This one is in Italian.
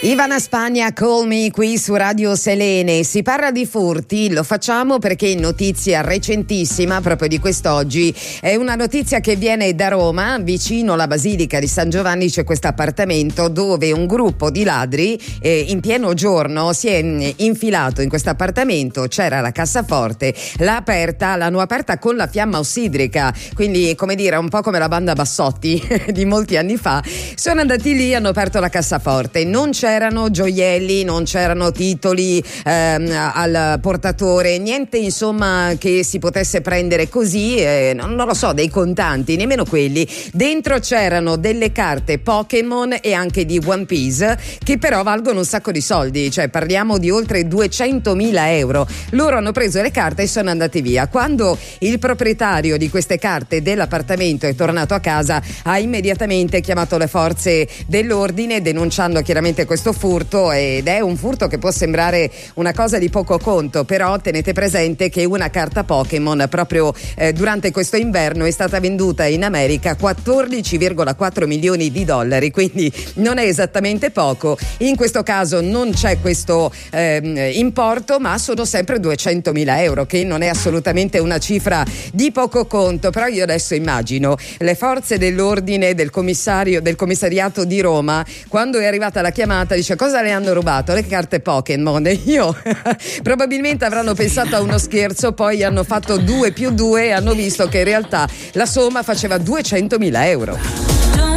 Ivana Spagna, Call Me, qui su Radio Selene. Si parla di furti, lo facciamo perché notizia recentissima proprio di quest'oggi è una notizia che viene da Roma. Vicino alla Basilica di San Giovanni c'è questo appartamento dove un gruppo di ladri in pieno giorno si è infilato in questo appartamento. C'era la cassaforte, l'hanno aperta con la fiamma ossidrica, quindi come dire un po' come la banda Bassotti di molti anni fa. Sono andati lì, hanno aperto la cassaforte, non c'erano gioielli, non c'erano titoli al portatore, niente insomma che si potesse prendere così, non lo so, dei contanti, nemmeno quelli. Dentro c'erano delle carte Pokémon e anche di One Piece che però valgono un sacco di soldi, cioè parliamo di oltre 200.000 euro. Loro hanno preso le carte e sono andati via. Quando il proprietario di queste carte dell'appartamento è tornato a casa, ha immediatamente chiamato le forze dell'ordine denunciando chiaramente questo furto, ed è un furto che può sembrare una cosa di poco conto, però tenete presente che una carta Pokémon proprio durante questo inverno è stata venduta in America 14,4 milioni di dollari, quindi non è esattamente poco. In questo caso non c'è questo importo, ma sono sempre 200.000 euro, che non è assolutamente una cifra di poco conto. Però io adesso immagino le forze dell'ordine del commissariato di Roma, quando è arrivata la chiamata, dice: cosa le hanno rubato? Le carte Pokémon. Io probabilmente avranno pensato a uno scherzo, poi hanno fatto 2 più 2 e hanno visto che in realtà la somma faceva 200.000 euro.